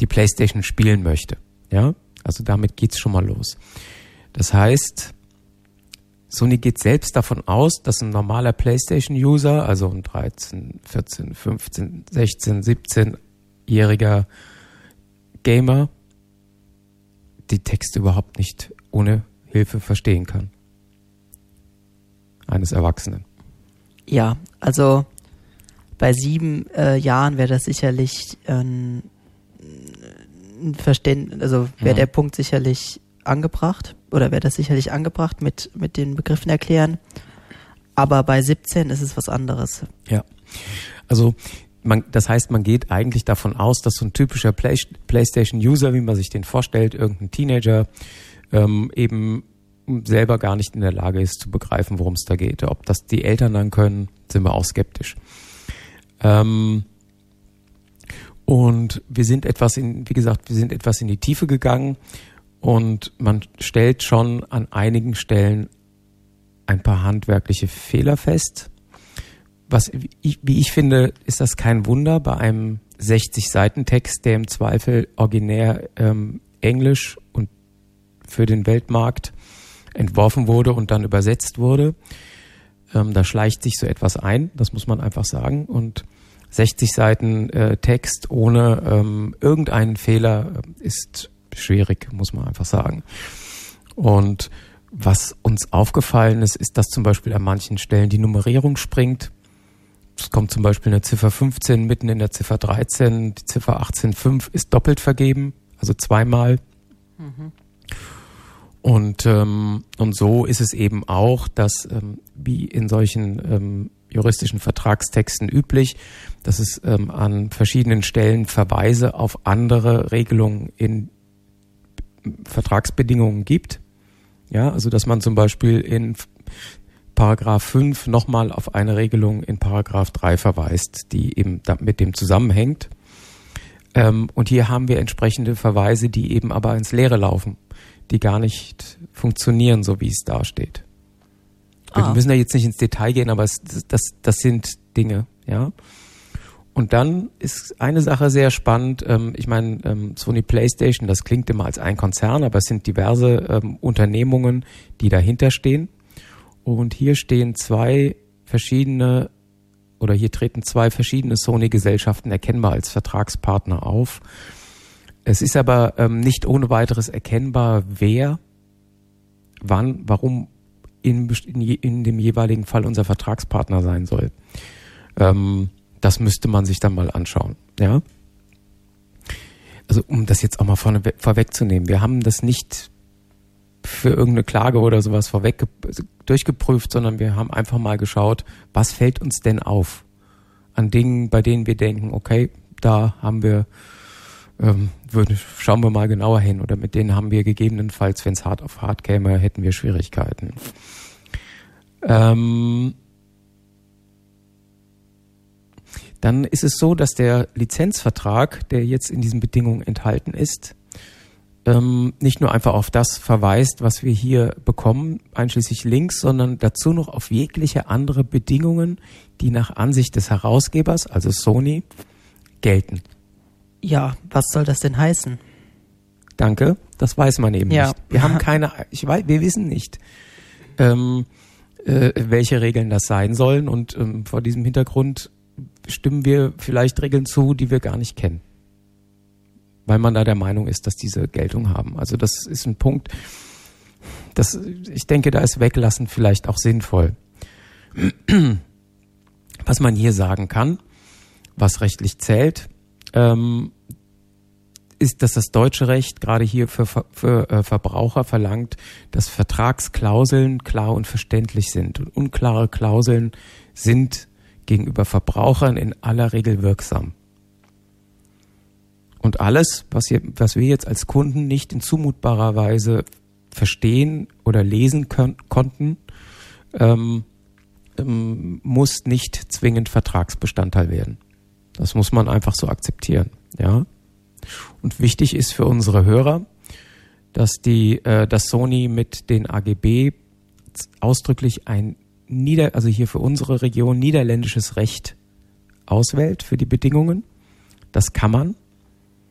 die PlayStation spielen möchte. Ja, also damit geht's schon mal los. Das heißt, Sony geht selbst davon aus, dass ein normaler PlayStation-User, also ein 13, 14, 15, 16, 17-jähriger Gamer, die Texte überhaupt nicht ohne Hilfe verstehen kann. Eines Erwachsenen. Ja, also bei 7 Jahren wäre das sicherlich ein Verständnis, also wäre der Punkt sicherlich angebracht oder wäre das sicherlich angebracht mit den Begriffen erklären. Aber bei 17 ist es was anderes. Ja, also das heißt, man geht eigentlich davon aus, dass so ein typischer PlayStation-User, wie man sich den vorstellt, irgendein Teenager, eben selber gar nicht in der Lage ist zu begreifen, worum es da geht. Ob das die Eltern dann können, sind wir auch skeptisch. Und wir sind etwas in die Tiefe gegangen und man stellt schon an einigen Stellen ein paar handwerkliche Fehler fest. Wie ich finde, ist das kein Wunder bei einem 60-Seiten-Text, der im Zweifel originär Englisch und für den Weltmarkt entworfen wurde und dann übersetzt wurde. Da schleicht sich so etwas ein, das muss man einfach sagen. Und 60 Seiten Text ohne irgendeinen Fehler ist schwierig, muss man einfach sagen. Und was uns aufgefallen ist, ist, dass zum Beispiel an manchen Stellen die Nummerierung springt. Es kommt zum Beispiel eine Ziffer 15 mitten in der Ziffer 13, die Ziffer 18.5 ist doppelt vergeben, also zweimal. Und so ist es eben auch, dass wie in solchen juristischen Vertragstexten üblich, dass es an verschiedenen Stellen Verweise auf andere Regelungen in Vertragsbedingungen gibt. Ja, also dass man zum Beispiel in Paragraph 5 nochmal auf eine Regelung in Paragraph 3 verweist, die eben mit dem zusammenhängt. Und hier haben wir entsprechende Verweise, die eben aber ins Leere laufen, die gar nicht funktionieren, so wie es da steht. Wir müssen da jetzt nicht ins Detail gehen, aber das sind Dinge, ja. Und dann ist eine Sache sehr spannend. Ich meine, Sony PlayStation, das klingt immer als ein Konzern, aber es sind diverse Unternehmungen, die dahinter stehen. Und hier treten zwei verschiedene Sony-Gesellschaften erkennbar als Vertragspartner auf. Es ist aber nicht ohne weiteres erkennbar, wer, wann, warum in dem jeweiligen Fall unser Vertragspartner sein soll. Das müsste man sich dann mal anschauen. Ja? Also um das jetzt auch mal vorwegzunehmen, wir haben das nicht für irgendeine Klage oder sowas durchgeprüft, sondern wir haben einfach mal geschaut, was fällt uns denn auf an Dingen, bei denen wir denken, okay, da haben wir, schauen wir mal genauer hin, oder mit denen haben wir gegebenenfalls, wenn es hart auf hart käme, hätten wir Schwierigkeiten. Dann ist es so, dass der Lizenzvertrag, der jetzt in diesen Bedingungen enthalten ist, nicht nur einfach auf das verweist, was wir hier bekommen, einschließlich Links, sondern dazu noch auf jegliche andere Bedingungen, die nach Ansicht des Herausgebers, also Sony, gelten. Ja, was soll das denn heißen? Danke, das weiß man eben nicht. Wir haben wir wissen nicht, welche Regeln das sein sollen, und vor diesem Hintergrund stimmen wir vielleicht Regeln zu, die wir gar nicht kennen, weil man da der Meinung ist, dass diese Geltung haben. Also das ist ein Punkt, ich denke, da ist Weglassen vielleicht auch sinnvoll. Was man hier sagen kann, was rechtlich zählt, ist, dass das deutsche Recht gerade hier für Verbraucher verlangt, dass Vertragsklauseln klar und verständlich sind. Und unklare Klauseln sind gegenüber Verbrauchern in aller Regel wirksam. Und alles, was wir jetzt als Kunden nicht in zumutbarer Weise verstehen oder lesen konnten, muss nicht zwingend Vertragsbestandteil werden. Das muss man einfach so akzeptieren, ja. Und wichtig ist für unsere Hörer, dass Sony mit den AGB ausdrücklich also hier für unsere Region niederländisches Recht auswählt für die Bedingungen. Das kann man.